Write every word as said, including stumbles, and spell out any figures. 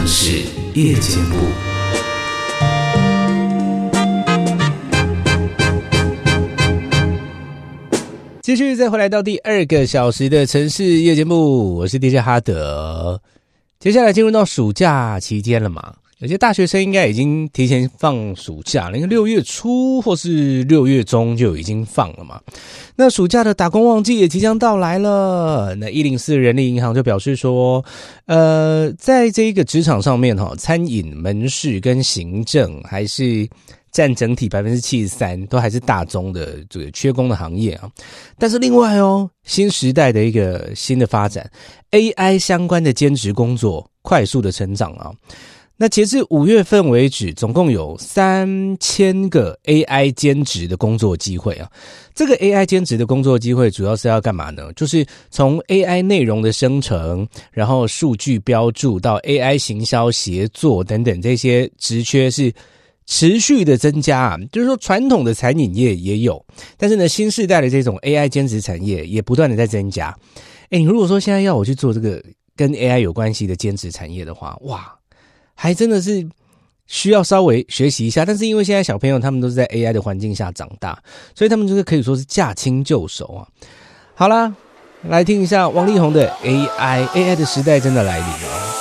城市夜间部。继续再回来到第二个小时的城市夜间部，我是 D J 哈德。接下来进入到暑假期间了嘛，有些大学生应该已经提前放暑假了，因为六月初或是六月中就已经放了嘛。那暑假的打工旺季也即将到来了。那一零四人力银行就表示说，呃，在这个职场上面哈，餐饮、门市跟行政还是占整体 百分之七十三， 都还是大宗的这个缺工的行业啊。但是另外哦，新时代的一个新的发展 ，A I 相关的兼职工作快速的成长啊。那截至五月份为止，总共有三千个 A I 兼职的工作机会啊。这个 A I 兼职的工作机会主要是要干嘛呢？就是从 A I 内容的生成，然后数据标注到 A I 行销协作等等，这些职缺是持续的增加啊。就是说传统的餐饮业也有，但是呢新世代的这种 A I 兼职产业也不断的在增加。诶，你如果说现在要我去做这个跟 A I 有关系的兼职产业的话，哇，还真的是需要稍微学习一下。但是因为现在小朋友他们都是在 A I 的环境下长大，所以他们就是可以说是驾轻就熟啊。好啦，来听一下王力宏的 A I， A I 的时代真的来临了。